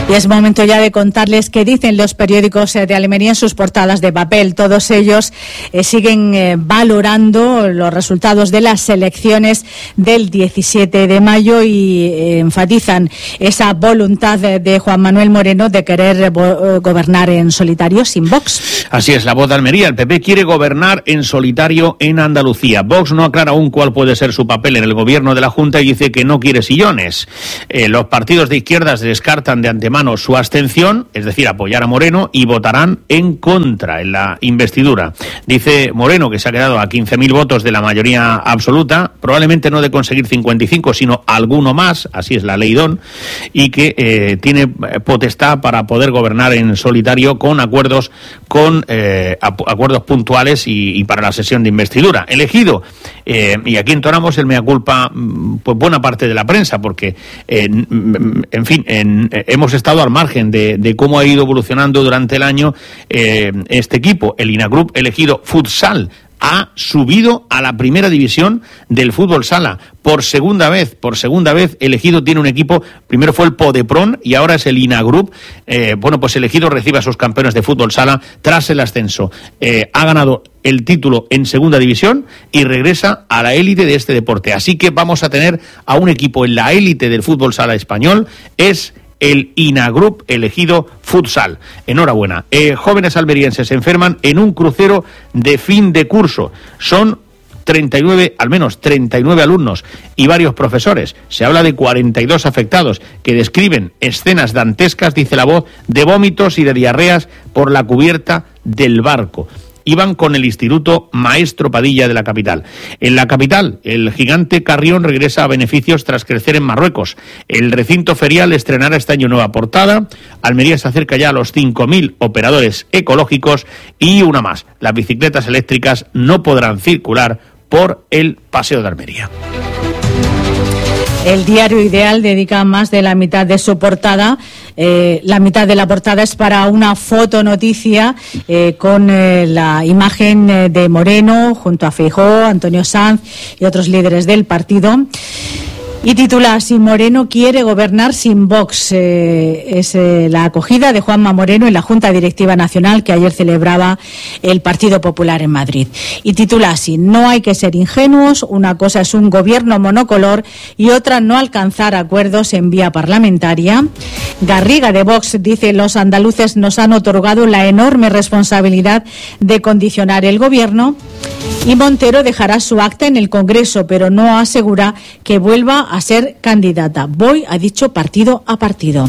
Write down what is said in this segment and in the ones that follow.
Y es momento ya de contarles qué dicen los periódicos de Almería en sus portadas de papel. Todos ellos siguen valorando los resultados de las elecciones del 17 de mayo y enfatizan esa voluntad de Juan Manuel Moreno de querer gobernar en solitario sin Vox. Así es, La Voz de Almería. El PP quiere gobernar en solitario en Andalucía. Vox no aclara aún cuál puede ser su papel en el gobierno de la Junta y dice que no quiere sillones. Los partidos de izquierdas descartan de antemano su abstención, es decir, apoyar a Moreno, y votarán en contra en la investidura. Dice Moreno que se ha quedado a 15.000 votos de la mayoría absoluta, probablemente no de conseguir 55, sino alguno más, así es la ley Don, y que tiene potestad para poder gobernar en solitario con acuerdos puntuales y para la sesión de investidura. Elegido, y aquí entonamos el mea culpa, pues buena parte de la prensa, porque hemos estado al margen de cómo ha ido evolucionando durante el año este equipo. El INAGRUP elegido futsal ha subido a la primera división del fútbol sala. Por segunda vez elegido tiene un equipo, primero fue el Podeprón y ahora es el INAGRUP. Pues elegido recibe a sus campeones de fútbol sala tras el ascenso. Ha ganado el título en segunda división y regresa a la élite de este deporte. Así que vamos a tener a un equipo en la élite del fútbol sala español, es el INAGRUP elegido futsal. Enhorabuena. Jóvenes almerienses se enferman en un crucero de fin de curso. Son 39, al menos 39 alumnos y varios profesores. Se habla de 42 afectados que describen escenas dantescas, dice La Voz, de vómitos y de diarreas por la cubierta del barco. Iban con el Instituto Maestro Padilla de la capital. En la capital, el gigante Carrión regresa a beneficios tras crecer en Marruecos. El recinto ferial estrenará este año nueva portada. Almería se acerca ya a los 5.000 operadores ecológicos y una más. Las bicicletas eléctricas no podrán circular por el Paseo de Almería. El diario Ideal dedica más de la mitad de su portada. La mitad de la portada es para una fotonoticia con la imagen de Moreno junto a Feijóo, Antonio Sanz y otros líderes del partido. Y titula así: Moreno quiere gobernar sin Vox. Es la acogida de Juanma Moreno en la Junta Directiva Nacional que ayer celebraba el Partido Popular en Madrid. Y titula así: no hay que ser ingenuos, una cosa es un gobierno monocolor y otra no alcanzar acuerdos en vía parlamentaria. Garriga de Vox dice: los andaluces nos han otorgado la enorme responsabilidad de condicionar el gobierno. Y Montero dejará su acta en el Congreso, pero no asegura que vuelva a ser candidata. Voy, ha dicho, partido a partido.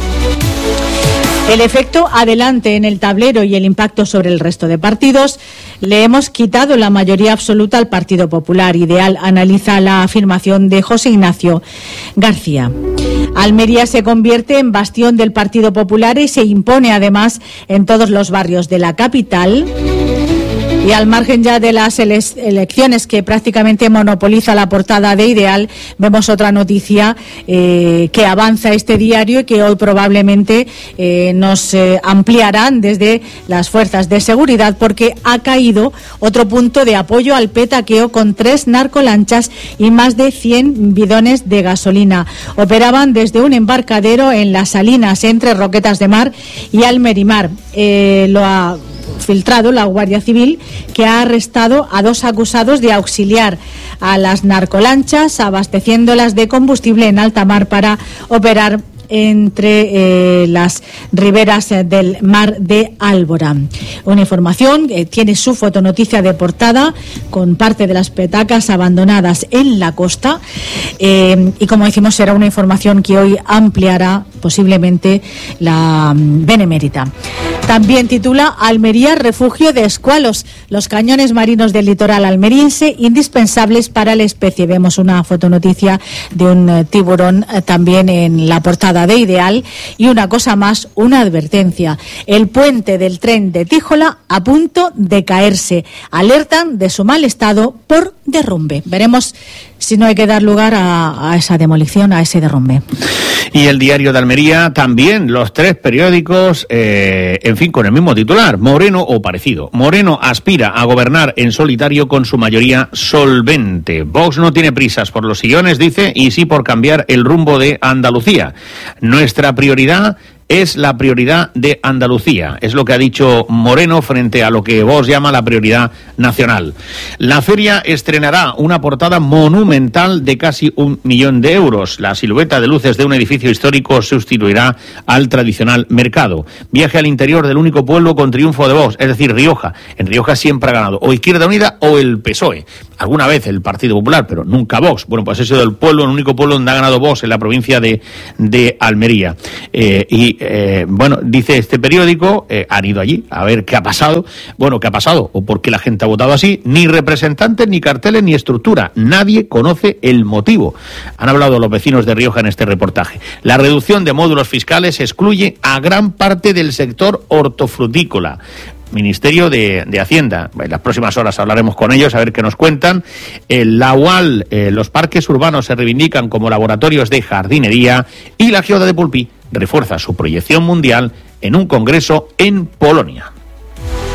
El efecto adelante en el tablero y el impacto sobre el resto de partidos. Le hemos quitado la mayoría absoluta al Partido Popular. Ideal analiza la afirmación de José Ignacio García. Almería se convierte en bastión del Partido Popular y se impone además en todos los barrios de la capital. Y al margen ya de las elecciones que prácticamente monopoliza la portada de Ideal, vemos otra noticia que avanza este diario y que hoy probablemente nos ampliarán desde las fuerzas de seguridad, porque ha caído otro punto de apoyo al petaqueo con 3 narcolanchas y más de 100 bidones de gasolina. Operaban desde un embarcadero en Las Salinas, entre Roquetas de Mar y Almerimar. Lo ha filtrado la Guardia Civil, que ha arrestado a 2 acusados de auxiliar a las narcolanchas abasteciéndolas de combustible en alta mar para operar entre las riberas del mar de Álvora. Una información tiene su fotonoticia de portada con parte de las petacas abandonadas en la costa y, como decimos, será una información que hoy ampliará posiblemente la Benemérita. También titula: Almería, refugio de escualos. Los cañones marinos del litoral almeriense indispensables para la especie. Vemos una fotonoticia de un tiburón también en la portada de Ideal. Y una cosa más, una advertencia: el puente del tren de Tíjola a punto de caerse. Alertan de su mal estado por derrumbe. Veremos si no hay que dar lugar a esa demolición, a ese derrumbe. Y el diario de Almería también, los 3 periódicos, con el mismo titular: Moreno o parecido. Moreno aspira a gobernar en solitario con su mayoría solvente. Vox no tiene prisas por los sillones, dice, y sí por cambiar el rumbo de Andalucía. Nuestra prioridad es la prioridad de Andalucía. Es lo que ha dicho Moreno frente a lo que Vox llama la prioridad nacional. La feria estrenará una portada monumental de casi 1 millón de euros. La silueta de luces de un edificio histórico sustituirá al tradicional mercado. Viaje al interior del único pueblo con triunfo de Vox, es decir, Rioja. En Rioja siempre ha ganado o Izquierda Unida o el PSOE. Alguna vez el Partido Popular, pero nunca Vox. Bueno, pues ese es el pueblo, el único pueblo donde ha ganado Vox, en la provincia de Almería. Bueno, dice este periódico, han ido allí a ver qué ha pasado. Bueno, ¿qué ha pasado? O por qué la gente ha votado así. Ni representantes, ni carteles, ni estructura. Nadie conoce el motivo. Han hablado los vecinos de Rioja en este reportaje. La reducción de módulos fiscales excluye a gran parte del sector hortofrutícola. Ministerio de Hacienda. En las próximas horas hablaremos con ellos a ver qué nos cuentan. La UAL, los parques urbanos se reivindican como laboratorios de jardinería y la Geoda de Pulpí refuerza su proyección mundial en un congreso en Polonia.